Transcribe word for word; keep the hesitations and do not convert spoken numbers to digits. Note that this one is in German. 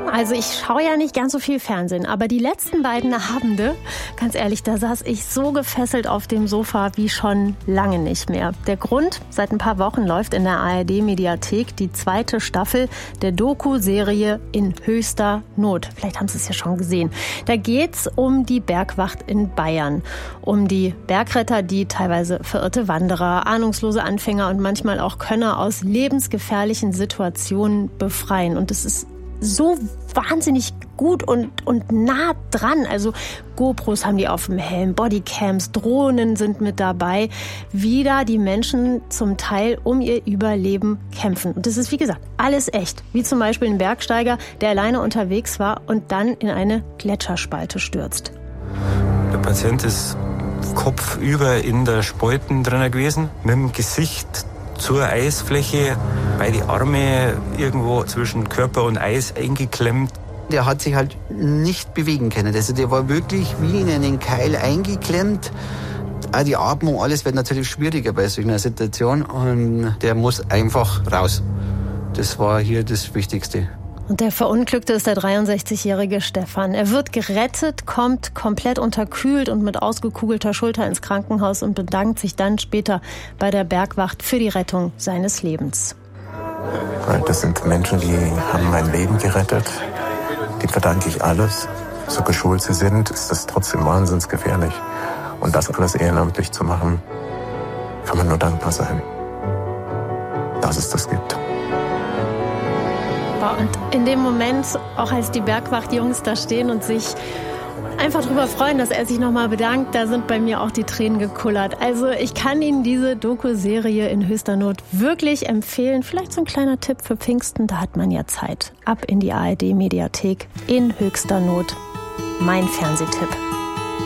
Also ich schaue ja nicht ganz so viel Fernsehen, aber die letzten beiden Abende, ganz ehrlich, da saß ich so gefesselt auf dem Sofa wie schon lange nicht mehr. Der Grund: Seit ein paar Wochen läuft in der A R D-Mediathek die zweite Staffel der Doku-Serie In höchster Not. Vielleicht haben Sie es ja schon gesehen. Da geht's um die Bergwacht in Bayern, um die Bergretter, die teilweise verirrte Wanderer, ahnungslose Anfänger und manchmal auch Könner aus lebensgefährlichen Situationen befreien. Und es ist so wahnsinnig gut und, und nah dran. Also GoPros haben die auf dem Helm, Bodycams, Drohnen sind mit dabei, wie da die Menschen zum Teil um ihr Überleben kämpfen. Und das ist, wie gesagt, alles echt. Wie zum Beispiel ein Bergsteiger, der alleine unterwegs war und dann in eine Gletscherspalte stürzt. Der Patient ist kopfüber in der Spalten drin gewesen, mit dem Gesicht zur Eisfläche, beide Arme irgendwo zwischen Körper und Eis eingeklemmt. Der hat sich halt nicht bewegen können. Also der war wirklich wie in einen Keil eingeklemmt. Auch die Atmung, alles wird natürlich schwieriger bei solch einer Situation. Und der muss einfach raus. Das war hier das Wichtigste. Und der Verunglückte ist der dreiundsechzigjährige Stefan. Er wird gerettet, kommt komplett unterkühlt und mit ausgekugelter Schulter ins Krankenhaus und bedankt sich dann später bei der Bergwacht für die Rettung seines Lebens. Das sind Menschen, die haben mein Leben gerettet. Dem verdanke ich alles. So geschult sie sind, ist das trotzdem wahnsinnig gefährlich. Und das alles ehrenamtlich zu machen, kann man nur dankbar sein, dass es das gibt. Und in dem Moment, auch als die Bergwachtjungs da stehen und sich einfach darüber freuen, dass er sich nochmal bedankt, da sind bei mir auch die Tränen gekullert. Also ich kann Ihnen diese Doku-Serie In höchster Not wirklich empfehlen. Vielleicht so ein kleiner Tipp für Pfingsten, da hat man ja Zeit. Ab in die A R D-Mediathek In höchster Not. Mein Fernsehtipp.